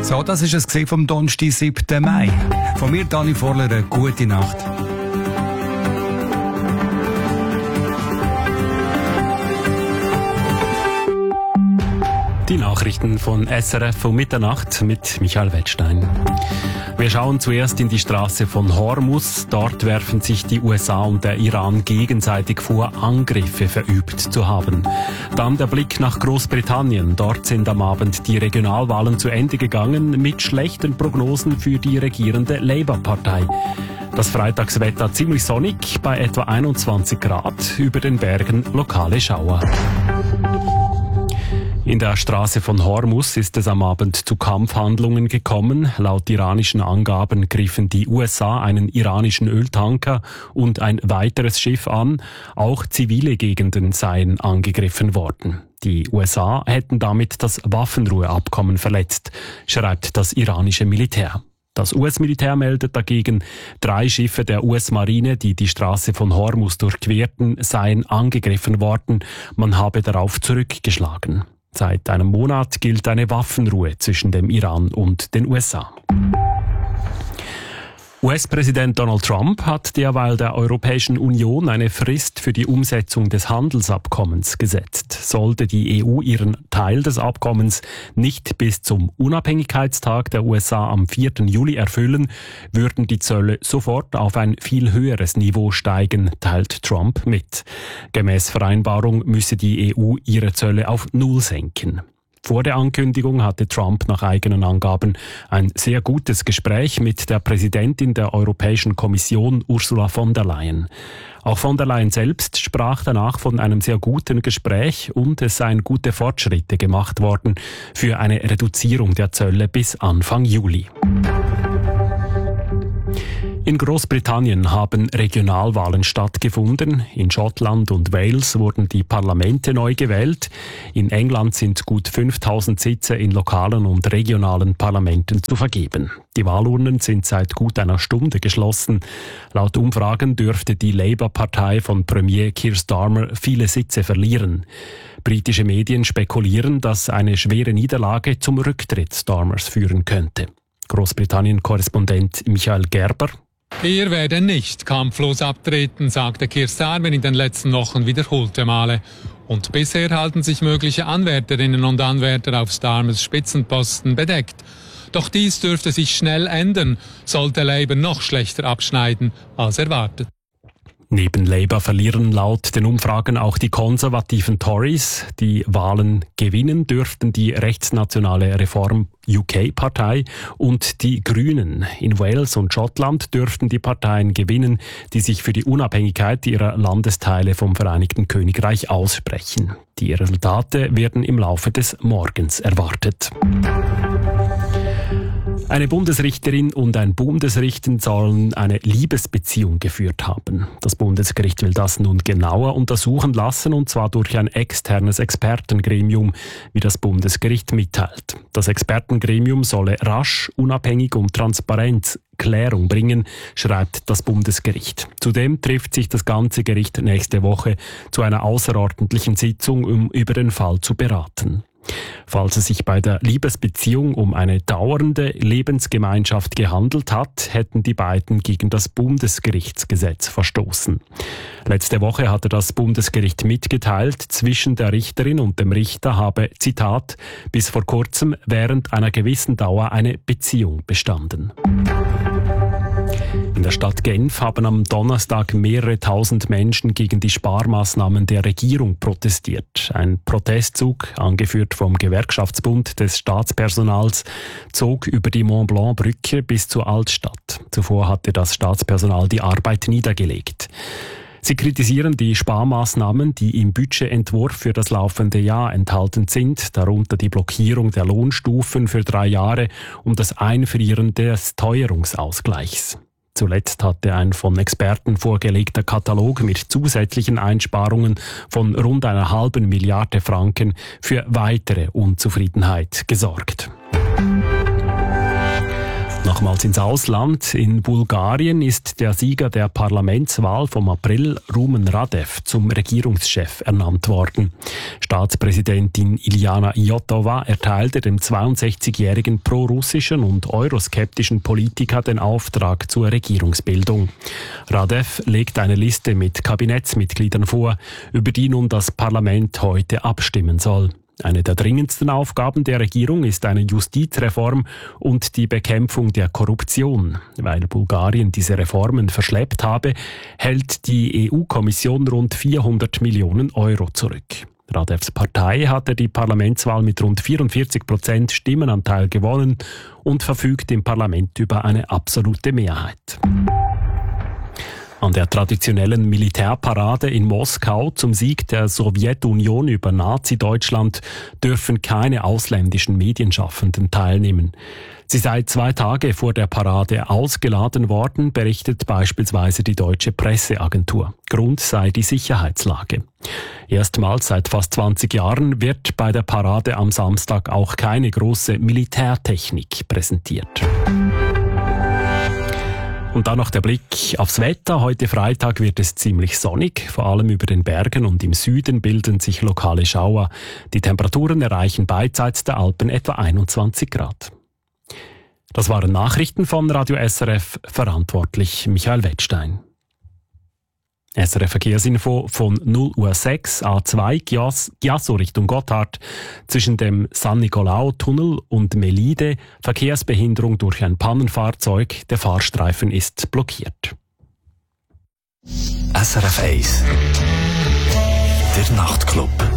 So, das ist es vom Donnerstag, 7. Mai. Von mir, Dani Vorler, eine gute Nacht. Die Nachrichten von SRF um Mitternacht mit Michael Wettstein. Wir schauen zuerst in die Straße von Hormuz. Dort werfen sich die USA und der Iran gegenseitig vor, Angriffe verübt zu haben. Dann der Blick nach Großbritannien. Dort sind am Abend die Regionalwahlen zu Ende gegangen mit schlechten Prognosen für die regierende Labour-Partei. Das Freitagswetter ziemlich sonnig, bei etwa 21 Grad, über den Bergen lokale Schauer. In der Straße von Hormuz ist es am Abend zu Kampfhandlungen gekommen. Laut iranischen Angaben griffen die USA einen iranischen Öltanker und ein weiteres Schiff an. Auch zivile Gegenden seien angegriffen worden. Die USA hätten damit das Waffenruheabkommen verletzt, schreibt das iranische Militär. Das US-Militär meldet dagegen, 3 Schiffe der US-Marine, die die Straße von Hormuz durchquerten, seien angegriffen worden. Man habe darauf zurückgeschlagen. Seit einem Monat gilt eine Waffenruhe zwischen dem Iran und den USA. US-Präsident Donald Trump hat derweil der Europäischen Union eine Frist für die Umsetzung des Handelsabkommens gesetzt. Sollte die EU ihren Teil des Abkommens nicht bis zum Unabhängigkeitstag der USA am 4. Juli erfüllen, würden die Zölle sofort auf ein viel höheres Niveau steigen, teilt Trump mit. Gemäß Vereinbarung müsse die EU ihre Zölle auf 0 senken. Vor der Ankündigung hatte Trump nach eigenen Angaben ein sehr gutes Gespräch mit der Präsidentin der Europäischen Kommission, Ursula von der Leyen. Auch von der Leyen selbst sprach danach von einem sehr guten Gespräch und es seien gute Fortschritte gemacht worden für eine Reduzierung der Zölle bis Anfang Juli. In Großbritannien haben Regionalwahlen stattgefunden. In Schottland und Wales wurden die Parlamente neu gewählt. In England sind gut 5000 Sitze in lokalen und regionalen Parlamenten zu vergeben. Die Wahlurnen sind seit gut einer Stunde geschlossen. Laut Umfragen dürfte die Labour-Partei von Premier Keir Starmer viele Sitze verlieren. Britische Medien spekulieren, dass eine schwere Niederlage zum Rücktritt Starmers führen könnte. Großbritannien-Korrespondent Michael Gerber. Wir werden nicht kampflos abtreten, sagte Keir Starmer in den letzten Wochen wiederholte Male. Und bisher halten sich mögliche Anwärterinnen und Anwärter auf Starmers Spitzenposten bedeckt. Doch dies dürfte sich schnell ändern, sollte Labour noch schlechter abschneiden als erwartet. Neben Labour verlieren laut den Umfragen auch die konservativen Tories. Die Wahlen gewinnen dürften die rechtsnationale Reform-UK-Partei und die Grünen. In Wales und Schottland dürften die Parteien gewinnen, die sich für die Unabhängigkeit ihrer Landesteile vom Vereinigten Königreich aussprechen. Die Resultate werden im Laufe des Morgens erwartet. Eine Bundesrichterin und ein Bundesrichter sollen eine Liebesbeziehung geführt haben. Das Bundesgericht will das nun genauer untersuchen lassen, und zwar durch ein externes Expertengremium, wie das Bundesgericht mitteilt. Das Expertengremium solle rasch, unabhängig und transparent Klärung bringen, schreibt das Bundesgericht. Zudem trifft sich das ganze Gericht nächste Woche zu einer außerordentlichen Sitzung, um über den Fall zu beraten. Falls es sich bei der Liebesbeziehung um eine dauernde Lebensgemeinschaft gehandelt hat, hätten die beiden gegen das Bundesgerichtsgesetz verstoßen. Letzte Woche hatte das Bundesgericht mitgeteilt, zwischen der Richterin und dem Richter habe, Zitat, bis vor kurzem während einer gewissen Dauer eine Beziehung bestanden. In der Stadt Genf haben am Donnerstag mehrere tausend Menschen gegen die Sparmaßnahmen der Regierung protestiert. Ein Protestzug, angeführt vom Gewerkschaftsbund des Staatspersonals, zog über die Mont-Blanc-Brücke bis zur Altstadt. Zuvor hatte das Staatspersonal die Arbeit niedergelegt. Sie kritisieren die Sparmaßnahmen, die im Budgetentwurf für das laufende Jahr enthalten sind, darunter die Blockierung der Lohnstufen für 3 Jahre und das Einfrieren des Teuerungsausgleichs. Zuletzt hatte ein von Experten vorgelegter Katalog mit zusätzlichen Einsparungen von rund 1,5 Milliarde Franken für weitere Unzufriedenheit gesorgt. Nochmals ins Ausland. In Bulgarien ist der Sieger der Parlamentswahl vom April, Rumen Radev, zum Regierungschef ernannt worden. Staatspräsidentin Iliana Iotova erteilte dem 62-jährigen prorussischen und euroskeptischen Politiker den Auftrag zur Regierungsbildung. Radev legt eine Liste mit Kabinettsmitgliedern vor, über die nun das Parlament heute abstimmen soll. Eine der dringendsten Aufgaben der Regierung ist eine Justizreform und die Bekämpfung der Korruption. Weil Bulgarien diese Reformen verschleppt habe, hält die EU-Kommission rund 400 Millionen Euro zurück. Radevs Partei hatte die Parlamentswahl mit rund 44% Stimmenanteil gewonnen und verfügt im Parlament über eine absolute Mehrheit. An der traditionellen Militärparade in Moskau zum Sieg der Sowjetunion über Nazi-Deutschland dürfen keine ausländischen Medienschaffenden teilnehmen. Sie sei 2 Tage vor der Parade ausgeladen worden, berichtet beispielsweise die deutsche Presseagentur. Grund sei die Sicherheitslage. Erstmals seit fast 20 Jahren wird bei der Parade am Samstag auch keine große Militärtechnik präsentiert. Und dann noch der Blick aufs Wetter. Heute Freitag wird es ziemlich sonnig. Vor allem über den Bergen und im Süden bilden sich lokale Schauer. Die Temperaturen erreichen beidseits der Alpen etwa 21 Grad. Das waren Nachrichten von Radio SRF, verantwortlich Michael Wettstein. SRF Verkehrsinfo von 0:06 A2 Chiasso Richtung Gotthard. Zwischen dem San Nicolao-Tunnel und Melide Verkehrsbehinderung durch ein Pannenfahrzeug. Der Fahrstreifen ist blockiert. SRF 1 Der Nachtclub.